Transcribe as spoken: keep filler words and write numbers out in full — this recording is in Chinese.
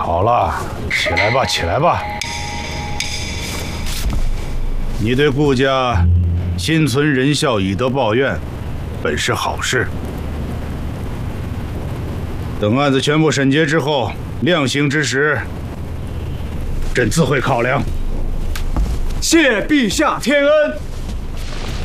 好了，起来吧，起来吧。你对顾家心存仁孝，以德报怨，本是好事。等案子全部审结之后，量刑之时，朕自会考量。 谢陛下天恩。